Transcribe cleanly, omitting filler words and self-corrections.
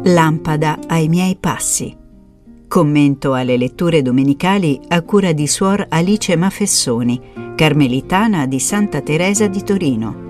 Lampada ai miei passi. Commento alle letture domenicali a cura di Suor Alice Mafessoni, carmelitana di Santa Teresa di Torino.